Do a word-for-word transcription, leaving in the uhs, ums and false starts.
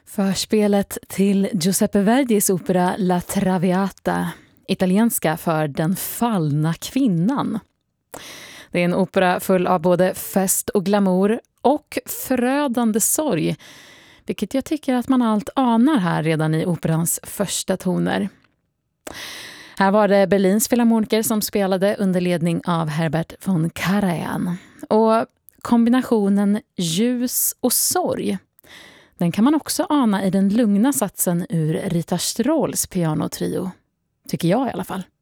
Förspelet till Giuseppe Verdis opera La Traviata, italienska för Den fallna kvinnan. Det är en opera full av både fest och glamour och förödande sorg, vilket jag tycker att man allt anar här redan i operans första toner. Här var det Berlins filharmoniker som spelade under ledning av Herbert von Karajan. Och kombinationen ljus och sorg, den kan man också ana i den lugna satsen ur Rita Strolls pianotrio. Tycker jag i alla fall.